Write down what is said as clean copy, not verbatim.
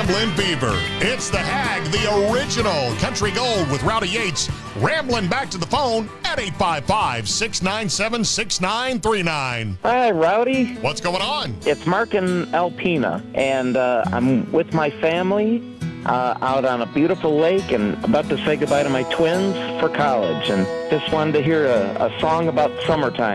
Ramblin' Beaver. It's the Hag, the original Country Gold with Rowdy Yates, rambling back to the phone at 855-697-6939. Hi, Rowdy. What's going on? It's Mark in Alpena, and I'm with my family out on a beautiful lake and about to say goodbye to my twins for college, and just wanted to hear a song about summertime.